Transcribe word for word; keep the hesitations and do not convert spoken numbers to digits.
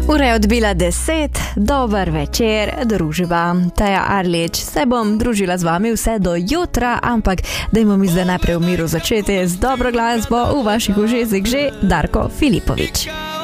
Ura je odbila deset, dober večer, družiba. Taja Arlič, se bom družila z vami vse do jutra, ampak dajmo mi zdaj najprej v miru začeti z dobro glasbo v vaših ušesih že Darko Filipović.